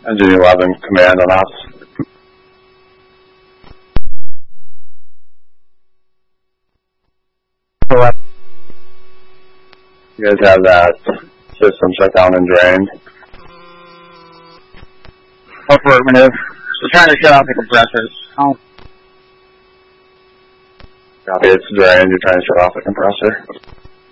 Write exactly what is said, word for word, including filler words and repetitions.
Engine eleven, command on ops. You guys have that system shut down and drained? Affirmative. So trying to shut off the compressors. Oh. Copy, it's drained, you're trying to shut off the compressor.